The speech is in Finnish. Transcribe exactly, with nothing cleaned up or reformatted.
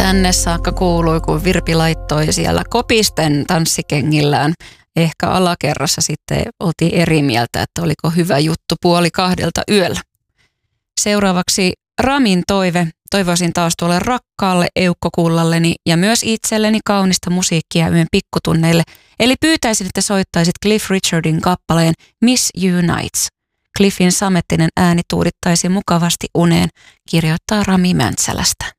tänne saakka kuului, kun Virpi laittoi siellä kopisten tanssikengillään. Ehkä alakerrassa sitten oltiin eri mieltä, että oliko hyvä juttu puoli kahdelta yöllä. Seuraavaksi Ramin toive. Toivoisin taas tuolle rakkaalle eukkokullalleni ja myös itselleni kaunista musiikkia yön pikkutunneille. Eli pyytäisin, että soittaisit Cliff Richardin kappaleen Miss You Nights. Cliffin samettinen ääni tuudittaisi mukavasti uneen, kirjoittaa Rami Mäntsälästä.